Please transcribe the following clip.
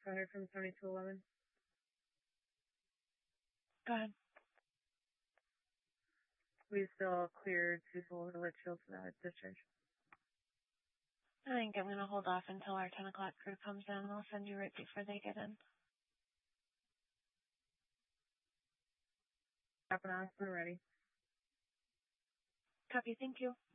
200 from 7211. Go ahead. We still cleared people to Litchfield for that discharge. I think I'm going to hold off until our 10 o'clock crew comes in. I'll send you right before they get in. Up and off, we're ready. Copy, thank you.